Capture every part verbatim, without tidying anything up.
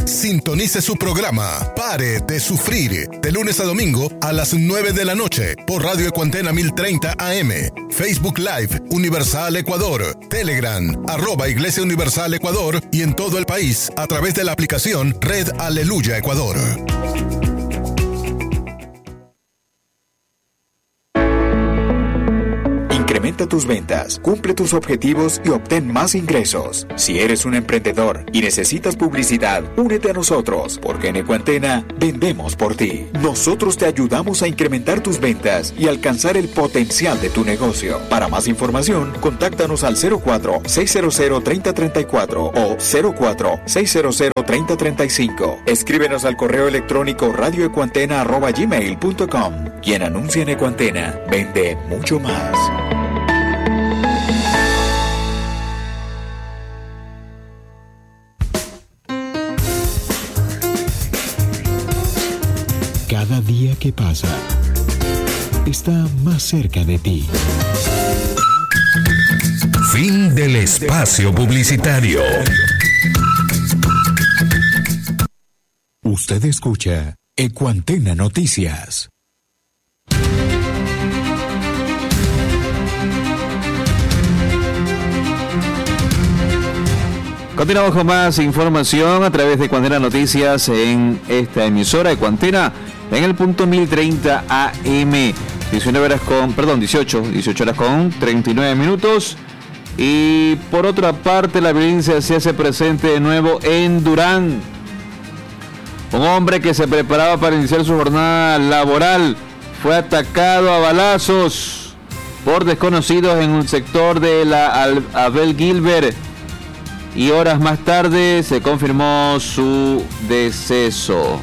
Sintonice su programa Pare de Sufrir de lunes a domingo a las nueve de la noche por Radio Ecuantena mil treinta A M, Facebook Live Universal Ecuador, Telegram arroba Iglesia Universal Ecuador y en todo el país a través de la aplicación Red Aleluya Ecuador. Incrementa tus ventas, cumple tus objetivos y obtén más ingresos. Si eres un emprendedor y necesitas publicidad, únete a nosotros, porque en Ecuantena vendemos por ti. Nosotros te ayudamos a incrementar tus ventas y alcanzar el potencial de tu negocio. Para más información, contáctanos al cero cuatro, seis cero cero, tres cero tres cuatro o cero cuatro, seis cero cero, tres cero tres cinco. Escríbenos al correo electrónico radioecuantena arroba gmail punto com. Quien anuncia en Ecuantena, vende mucho más. Cada día que pasa está más cerca de ti. Fin del espacio publicitario. Usted escucha Ecuantena Noticias. Continuamos con más información a través de Ecuantena Noticias en esta emisora Ecuantena en el punto mil treinta A M. diecinueve horas con, perdón, dieciocho, dieciocho horas con treinta y nueve minutos. Y por otra parte, la violencia se hace presente de nuevo en Durán. Un hombre que se preparaba para iniciar su jornada laboral fue atacado a balazos por desconocidos en un sector de la Abel Gilbert. Y horas más tarde se confirmó su deceso.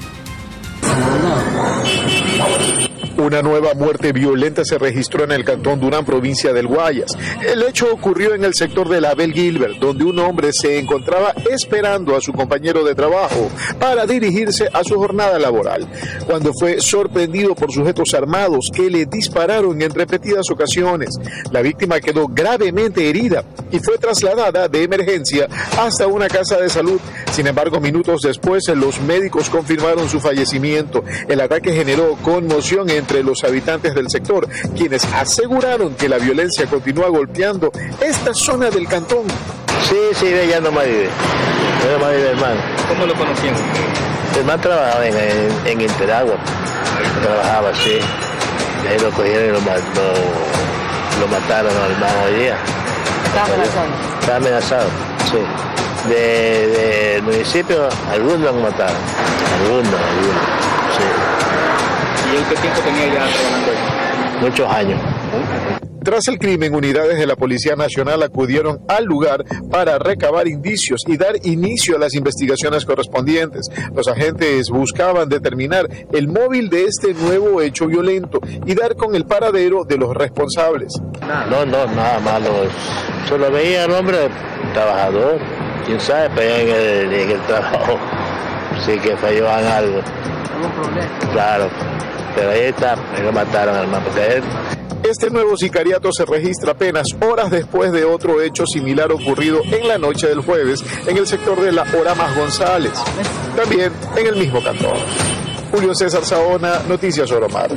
Una nueva muerte violenta se registró en el cantón Durán, provincia del Guayas. El hecho ocurrió en el sector de la Abel Gilbert, donde un hombre se encontraba esperando a su compañero de trabajo para dirigirse a su jornada laboral, cuando fue sorprendido por sujetos armados que le dispararon en repetidas ocasiones. La víctima quedó gravemente herida y fue trasladada de emergencia hasta una casa de salud. Sin embargo, minutos después, los médicos confirmaron su fallecimiento. El ataque generó conmoción entre entre los habitantes del sector, quienes aseguraron que la violencia continúa golpeando esta zona del cantón. Sí, sí, ya no más vive. Ya no más vive, hermano. ¿Cómo lo conocían? El hermano trabajaba en, en, en Interagua. Trabajaba, sí. De ahí lo cogieron y lo, lo, lo mataron al hermano hoy día. ¿Estaba amenazado? Estaba amenazado, sí. De, del municipio, algunos lo han matado. Algunos, algunos, sí. ¿Y en qué tiempo tenía ya trabajando ahí? Muchos años. Tras el crimen, unidades de la Policía Nacional acudieron al lugar para recabar indicios y dar inicio a las investigaciones correspondientes. Los agentes buscaban determinar el móvil de este nuevo hecho violento y dar con el paradero de los responsables. No, no, nada malo. Solo veía al hombre trabajador. Quién sabe, pero en el, en el trabajo sí que falló en algo. ¿Algún problema? Claro. Pero ahí está, me lo mataron, hermano, porque él... Este nuevo sicariato se registra apenas horas después de otro hecho similar ocurrido en la noche del jueves en el sector de la Oramas González, también en el mismo cantón. Julio César Saona, Noticias Oromar.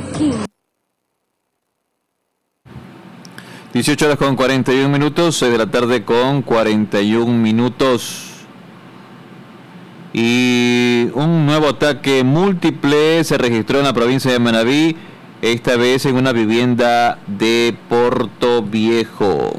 dieciocho horas con cuarenta y uno minutos, seis de la tarde con cuarenta y uno minutos. Y un nuevo ataque múltiple se registró en la provincia de Manabí, esta vez en una vivienda de Puerto Viejo.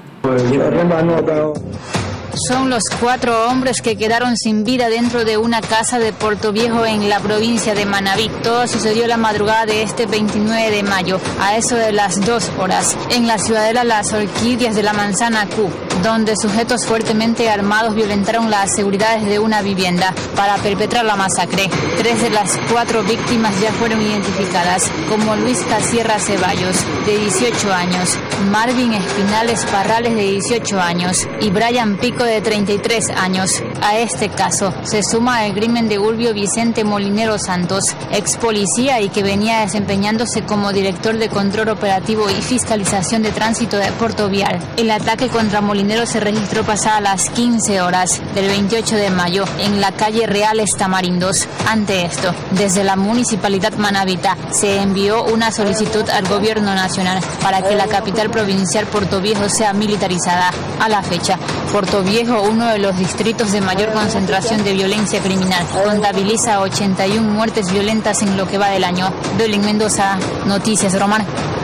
Son los cuatro hombres que quedaron sin vida dentro de una casa de Puerto Viejo en la provincia de Manabí. Todo sucedió la madrugada de este veintinueve de mayo, a eso de las dos horas, en la ciudadela Las Orquídeas de la Manzana Q, donde sujetos fuertemente armados violentaron las seguridades de una vivienda para perpetrar la masacre. Tres de las cuatro víctimas ya fueron identificadas, como Luis Casierra Ceballos, de dieciocho años, Marvin Espinales Parrales, de dieciocho años, y Brian Pico, de treinta y tres años. A este caso se suma el crimen de Ulvio Vicente Molinero Santos, ex policía y que venía desempeñándose como director de control operativo y fiscalización de tránsito de Puerto Vial. El ataque contra Molinero se registró pasadas las quince horas del veintiocho de mayo en la calle Reales Tamarindos. Ante esto, desde la Municipalidad Manabita se envió una solicitud al Gobierno Nacional para que la capital provincial Puerto Viejo sea militarizada. A la fecha, Puerto Viejo, uno de los distritos de mayor concentración de violencia criminal, contabiliza ochenta y una muertes violentas en lo que va del año. Dolin Mendoza, Noticias Román.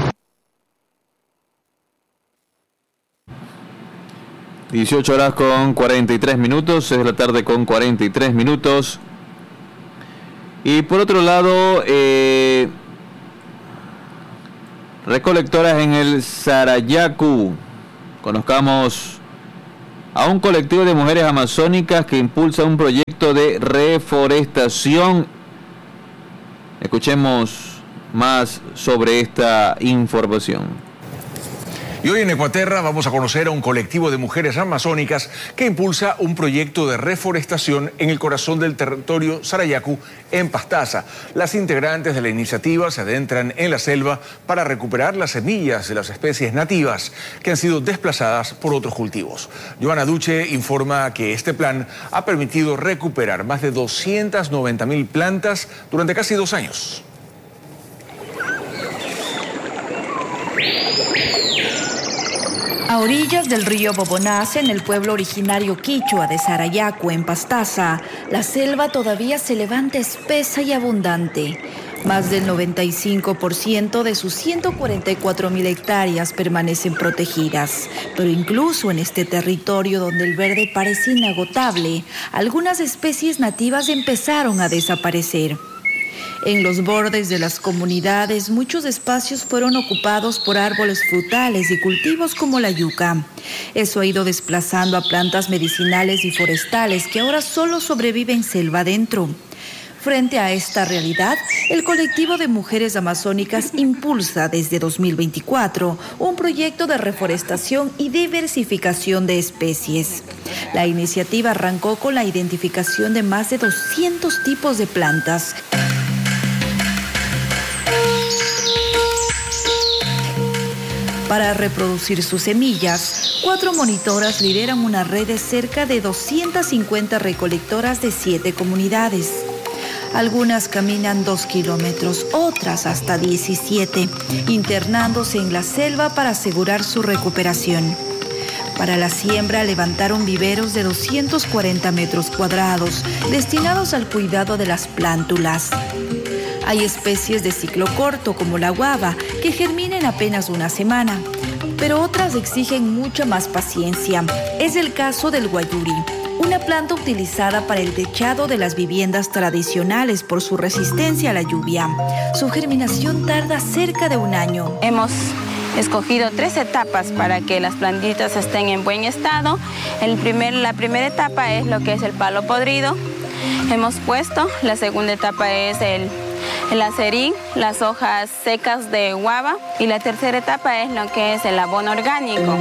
dieciocho horas con cuarenta y tres minutos, es la tarde con cuarenta y tres minutos. Y por otro lado, eh, recolectoras en el Sarayaku. Conozcamos a un colectivo de mujeres amazónicas que impulsa un proyecto de reforestación. Escuchemos más sobre esta información. Y hoy en Ecuaterra vamos a conocer a un colectivo de mujeres amazónicas que impulsa un proyecto de reforestación en el corazón del territorio Sarayaku, en Pastaza. Las integrantes de la iniciativa se adentran en la selva para recuperar las semillas de las especies nativas que han sido desplazadas por otros cultivos. Joana Duche informa que este plan ha permitido recuperar más de doscientas noventa mil plantas durante casi dos años. A orillas del río Bobonace, en el pueblo originario quichua de Sarayaku, en Pastaza, la selva todavía se levanta espesa y abundante. Más del noventa y cinco por ciento de sus ciento cuarenta y cuatro mil hectáreas permanecen protegidas. Pero incluso en este territorio donde el verde parece inagotable, algunas especies nativas empezaron a desaparecer. En los bordes de las comunidades, muchos espacios fueron ocupados por árboles frutales y cultivos como la yuca. Eso ha ido desplazando a plantas medicinales y forestales que ahora solo sobreviven selva adentro. Frente a esta realidad, el colectivo de mujeres amazónicas impulsa desde dos mil veinticuatro un proyecto de reforestación y diversificación de especies. La iniciativa arrancó con la identificación de más de doscientos tipos de plantas. Para reproducir sus semillas, cuatro monitoras lideran una red de cerca de doscientas cincuenta recolectoras de siete comunidades. Algunas caminan dos kilómetros, otras hasta diecisiete, internándose en la selva para asegurar su recuperación. Para la siembra levantaron viveros de doscientos cuarenta metros cuadrados, destinados al cuidado de las plántulas. Hay especies de ciclo corto, como la guava, que germina en apenas una semana, pero otras exigen mucha más paciencia. Es el caso del guayuri, una planta utilizada para el techado de las viviendas tradicionales por su resistencia a la lluvia. Su germinación tarda cerca de un año. Hemos escogido tres etapas para que las plantitas estén en buen estado. El primer, la primera etapa es lo que es el palo podrido. Hemos puesto, la segunda etapa es el el acerín, las hojas secas de guava, y la tercera etapa es lo que es el abono orgánico.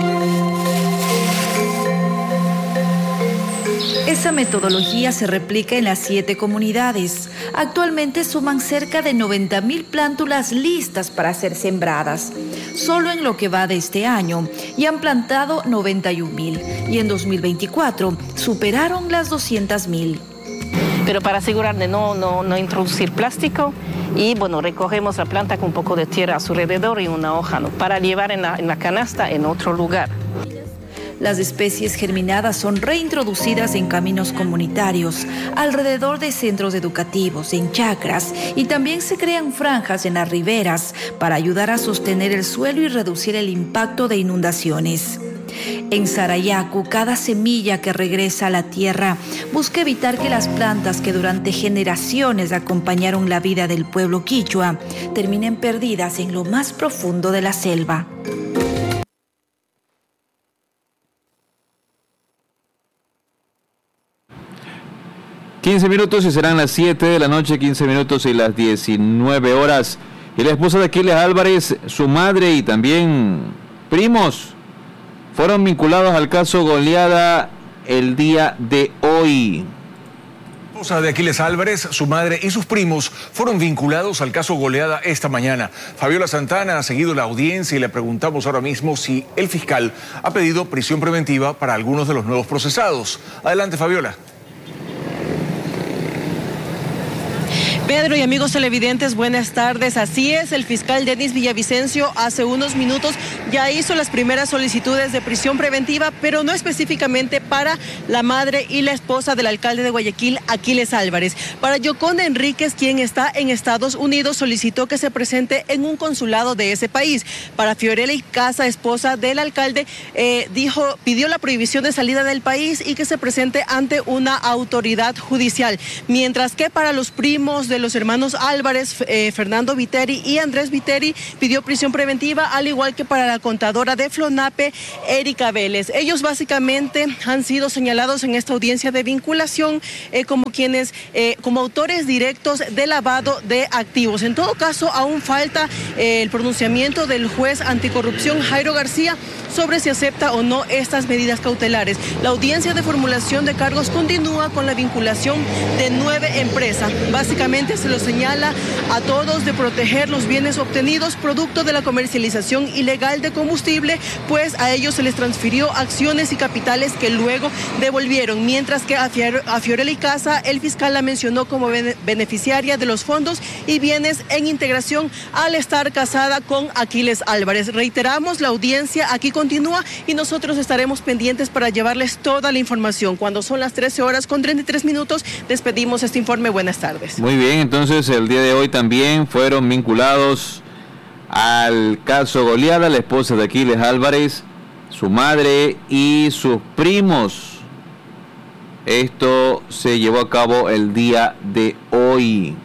Esa metodología se replica en las siete comunidades. Actualmente suman cerca de noventa mil plántulas listas para ser sembradas. Solo en lo que va de este año ya han plantado noventa y un mil y en dos mil veinticuatro superaron las doscientas mil. Pero para asegurar de no, no, no introducir plástico, y bueno, recogemos la planta con un poco de tierra a su alrededor y una hoja, ¿no?, para llevar en la, en la canasta en otro lugar. Las especies germinadas son reintroducidas en caminos comunitarios, alrededor de centros educativos, en chacras, y también se crean franjas en las riberas para ayudar a sostener el suelo y reducir el impacto de inundaciones. En Sarayaku, cada semilla que regresa a la tierra busca evitar que las plantas que durante generaciones acompañaron la vida del pueblo quichua terminen perdidas en lo más profundo de la selva. quince minutos y serán las siete de la noche, quince minutos y las diecinueve horas. Y la esposa de Aquiles Álvarez, su madre y también primos fueron vinculados al caso Goleada el día de hoy. La esposa de Aquiles Álvarez, su madre y sus primos fueron vinculados al caso Goleada esta mañana. Fabiola Santana ha seguido la audiencia y le preguntamos ahora mismo si el fiscal ha pedido prisión preventiva para algunos de los nuevos procesados. Adelante, Fabiola. Pedro y amigos televidentes, buenas tardes. Así es, el fiscal Denis Villavicencio hace unos minutos ya hizo las primeras solicitudes de prisión preventiva, pero no específicamente para la madre y la esposa del alcalde de Guayaquil, Aquiles Álvarez. Para Yoconda Enríquez, quien está en Estados Unidos, solicitó que se presente en un consulado de ese país. Para Fiorella Icaza, esposa del alcalde, eh, dijo, pidió la prohibición de salida del país y que se presente ante una autoridad judicial. Mientras que para los primos de de los hermanos Álvarez, eh, Fernando Viteri y Andrés Viteri, pidió prisión preventiva, al igual que para la contadora de Flonape, Erika Vélez. Ellos básicamente han sido señalados en esta audiencia de vinculación eh, como quienes, eh, como autores directos de lavado de activos. En todo caso, aún falta eh, el pronunciamiento del juez anticorrupción Jairo García sobre si acepta o no estas medidas cautelares. La audiencia de formulación de cargos continúa con la vinculación de nueve empresas. Básicamente se lo señala a todos de proteger los bienes obtenidos producto de la comercialización ilegal de combustible, pues a ellos se les transfirió acciones y capitales que luego devolvieron, mientras que a, Fior a Fiorella Icaza el fiscal la mencionó como bene beneficiaria de los fondos y bienes en integración al estar casada con Aquiles Álvarez. Reiteramos, la audiencia aquí continúa y nosotros estaremos pendientes para llevarles toda la información. Cuando son las trece horas con treinta y tres minutos, despedimos este informe. Buenas tardes. Muy bien. Entonces el día de hoy también fueron vinculados al caso Goleada la esposa de Aquiles Álvarez, su madre y sus primos. Esto se llevó a cabo el día de hoy.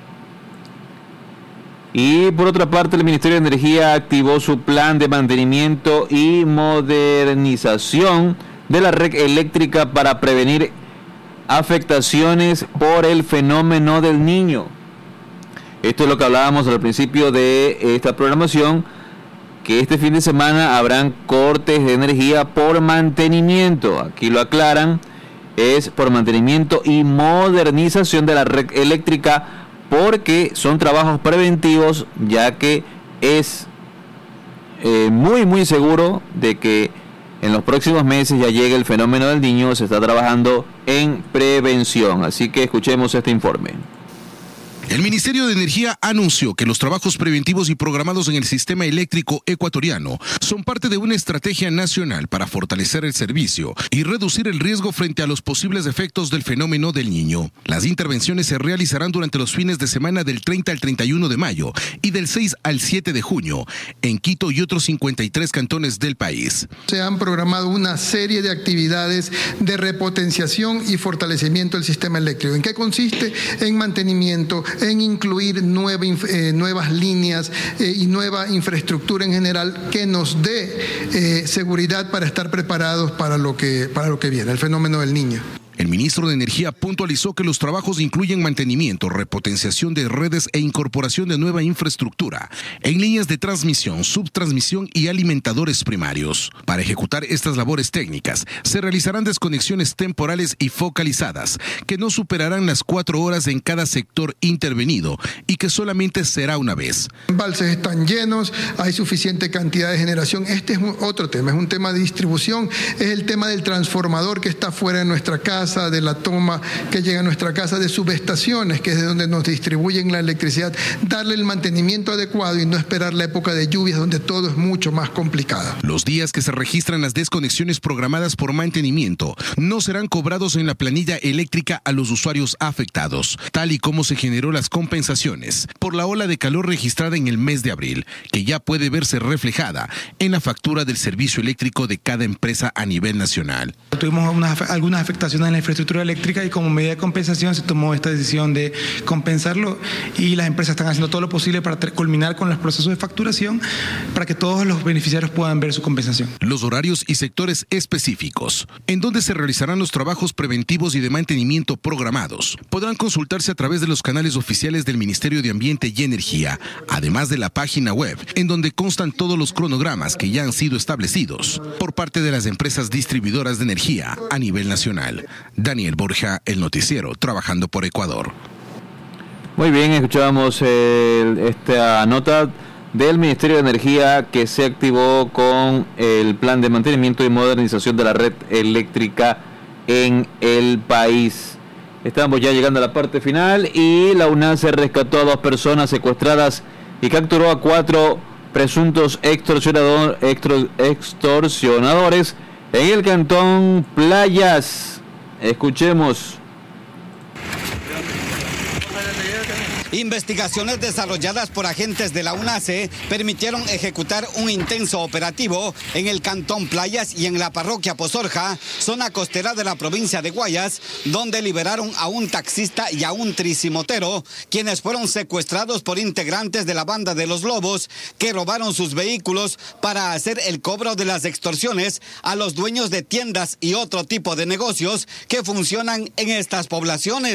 Y por otra parte, el Ministerio de Energía activó su plan de mantenimiento y modernización de la red eléctrica para prevenir afectaciones por el fenómeno del Niño. Esto es lo que hablábamos al principio de esta programación, que este fin de semana habrán cortes de energía por mantenimiento. Aquí lo aclaran, es por mantenimiento y modernización de la red eléctrica, porque son trabajos preventivos, ya que es eh, muy muy seguro de que en los próximos meses ya llegue el fenómeno del Niño. Se está trabajando en prevención. Así que escuchemos este informe. El Ministerio de Energía anunció que los trabajos preventivos y programados en el sistema eléctrico ecuatoriano son parte de una estrategia nacional para fortalecer el servicio y reducir el riesgo frente a los posibles efectos del fenómeno del Niño. Las intervenciones se realizarán durante los fines de semana del treinta al treinta y uno de mayo y del seis al siete de junio en Quito y otros cincuenta y tres cantones del país. Se han programado una serie de actividades de repotenciación y fortalecimiento del sistema eléctrico. ¿En qué consiste? En mantenimiento, en incluir nueva, eh, nuevas líneas eh, y nueva infraestructura en general que nos dé eh, seguridad para estar preparados para lo que, para lo que viene, el fenómeno del Niño. El ministro de Energía puntualizó que los trabajos incluyen mantenimiento, repotenciación de redes e incorporación de nueva infraestructura en líneas de transmisión, subtransmisión y alimentadores primarios. Para ejecutar estas labores técnicas, se realizarán desconexiones temporales y focalizadas, que no superarán las cuatro horas en cada sector intervenido y que solamente será una vez. Embalses están llenos, hay suficiente cantidad de generación. Este es otro tema, es un tema de distribución, es el tema del transformador que está fuera de nuestra casa, de la toma que llega a nuestra casa, de subestaciones, que es de donde nos distribuyen la electricidad, darle el mantenimiento adecuado y no esperar la época de lluvias donde todo es mucho más complicado. Los días que se registran las desconexiones programadas por mantenimiento no serán cobrados en la planilla eléctrica a los usuarios afectados, tal y como se generó las compensaciones por la ola de calor registrada en el mes de abril, que ya puede verse reflejada en la factura del servicio eléctrico de cada empresa a nivel nacional. Tuvimos unas, algunas afectaciones en la infraestructura eléctrica y como medida de compensación se tomó esta decisión de compensarlo y las empresas están haciendo todo lo posible para culminar con los procesos de facturación para que todos los beneficiarios puedan ver su compensación. Los horarios y sectores específicos, en donde se realizarán los trabajos preventivos y de mantenimiento programados, podrán consultarse a través de los canales oficiales del Ministerio de Ambiente y Energía, además de la página web, en donde constan todos los cronogramas que ya han sido establecidos por parte de las empresas distribuidoras de energía a nivel nacional. Daniel Borja, el noticiero, trabajando por Ecuador. Muy bien, escuchábamos el, esta nota del Ministerio de Energía que se activó con el plan de mantenimiento y modernización de la red eléctrica en el país. Estamos ya llegando a la parte final y la UNAS rescató a dos personas secuestradas y capturó a cuatro presuntos extorsionador, extor, extorsionadores en el cantón Playas. Escuchemos. Investigaciones desarrolladas por agentes de la UNACE permitieron ejecutar un intenso operativo en el cantón Playas y en la parroquia Pozorja, zona costera de la provincia de Guayas, donde liberaron a un taxista y a un tricimotero, quienes fueron secuestrados por integrantes de la banda de los Lobos, que robaron sus vehículos para hacer el cobro de las extorsiones a los dueños de tiendas y otro tipo de negocios que funcionan en estas poblaciones.